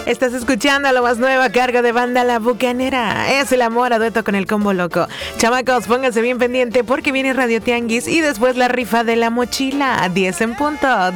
Estás escuchando lo más nuevo a cargo de Banda La Bucanera. Es el amor a dueto con el Combo Loco. Chamacos, pónganse bien pendiente porque viene Radio Tianguis y después la rifa de la mochila a 10 en punto.